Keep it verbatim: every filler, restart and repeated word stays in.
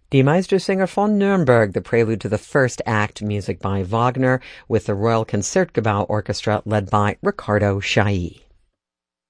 Die Meistersinger von Nürnberg, the prelude to the first act, music by Wagner, with the Royal Concertgebouw Orchestra led by Riccardo Chailly.